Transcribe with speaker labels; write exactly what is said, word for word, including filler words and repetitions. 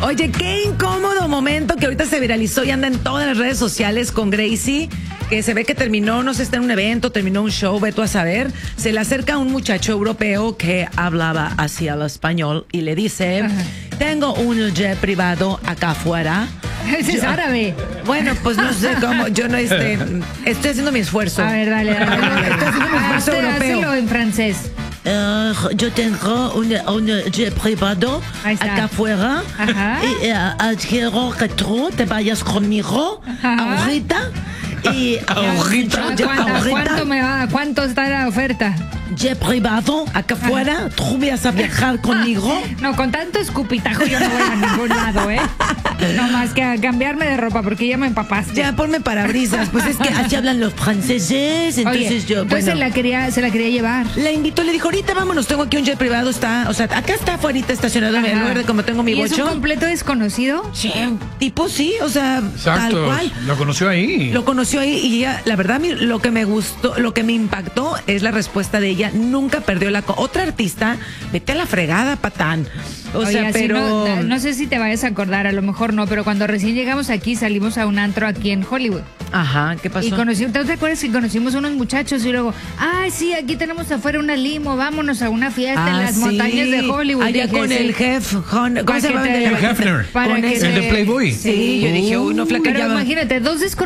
Speaker 1: Oye, qué incómodo momento que ahorita se viralizó y anda en todas las redes sociales con Gracie, que se ve que terminó, no sé, está en un evento, terminó un show, ve tú a saber. Se le acerca a un muchacho europeo que hablaba así al español y le dice, ajá, tengo un jet privado acá afuera.
Speaker 2: Ese es árabe.
Speaker 1: Bueno, pues no sé cómo, yo no este, estoy haciendo mi esfuerzo.
Speaker 2: A ver, dale, dale. dale.
Speaker 1: Estoy haciendo mi esfuerzo
Speaker 2: Hazte,
Speaker 1: europeo.
Speaker 2: hazlo en francés.
Speaker 1: Uh, yo tengo un, un jet privado acá afuera.
Speaker 2: Ajá.
Speaker 1: Y uh, quiero que tú te vayas conmigo, ajá, ahorita. Y
Speaker 2: ahorita. ¿Cuánto, ¿Cuánto me va? ¿Cuánto está la oferta?
Speaker 1: Jet privado acá afuera. ¿Tú vas a viajar conmigo?
Speaker 2: No, con tanto escupitajo yo no voy a ningún lado, ¿eh? No más que a cambiarme de ropa porque ya me empapaste.
Speaker 1: Ya, ponme parabrisas. Pues es que así hablan los franceses. Entonces
Speaker 2: Oye,
Speaker 1: yo.
Speaker 2: Entonces
Speaker 1: bueno,
Speaker 2: se, la quería, se la quería llevar.
Speaker 1: La invitó, le dijo, ahorita vámonos, tengo aquí un jet privado. Está, o sea, acá está afuera estacionado, ajá, en el lugar de como tengo mi
Speaker 2: ¿Y
Speaker 1: bocho.
Speaker 2: es un completo desconocido?
Speaker 1: Sí, tipo sí, o sea,
Speaker 3: exacto,
Speaker 1: tal cual.
Speaker 3: Lo conoció ahí.
Speaker 1: Lo conoció ahí y ella, la verdad, lo que me gustó, lo que me impactó es la respuesta de ella. Nunca perdió la... Co Otra artista, vete a la fregada, patán. O
Speaker 2: Oye,
Speaker 1: sea, pero...
Speaker 2: No, no sé si te vayas a acordar, a lo mejor no, pero cuando recién llegamos aquí, salimos a un antro aquí en Hollywood.
Speaker 1: Ajá, ¿qué pasó?
Speaker 2: Y conocimos, ¿te acuerdas que conocimos unos muchachos y luego, ay, sí, aquí tenemos afuera una limo, vámonos a una fiesta ah, en las sí. montañas de Hollywood?
Speaker 1: Allá
Speaker 2: dije,
Speaker 1: con
Speaker 2: sí.
Speaker 1: el jefe, ¿cómo se llama?
Speaker 3: El Hefner,
Speaker 2: para
Speaker 3: el
Speaker 2: que
Speaker 3: de Playboy.
Speaker 1: Sí, sí, yo dije, uy, no, flaca,
Speaker 2: pero
Speaker 1: ya
Speaker 2: imagínate, dos desconocidos